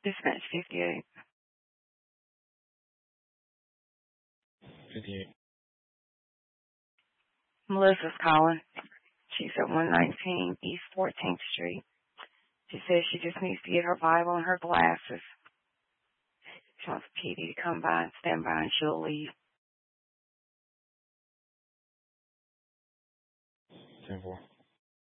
Dispatch 58. 58. Melissa's calling. She's at 119 East 14th Street. She says she just needs to get her Bible and her glasses. She wants PD to come by and stand by, and she'll leave. 10-4.